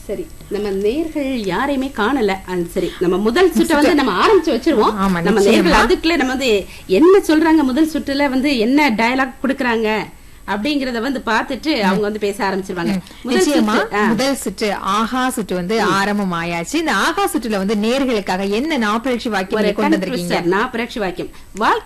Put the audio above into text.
சரி, நம்ம நேர்கள் யாரையுமே காணல. சரி, நம்ம முதல் சுற்றை வந்து நம்ம ஆரம்பிச்சு வச்சிருவோம். நம்ம நேர்கள் அதுக்குள்ள நம்ம வந்து என்ன சொல்றாங்க, முதல் சுற்றுல வந்து என்ன டயலாக் கொடுக்கறாங்க அப்படிங்கறத வந்து பாத்துட்டு அவங்க வந்து பேச ஆரம்பிச்சிருவாங்க. முதல் சுற்று ஆகா சுற்று வந்து ஆரம்பம் ஆயாச்சு. இந்த ஆகா சுற்றுல வந்து நேர்களுக்காக என்ன நாப்பரட்சி வாக்கியம் கொண்டு வந்திருக்கீங்க? நாப்பரட்சி வாக்கியம்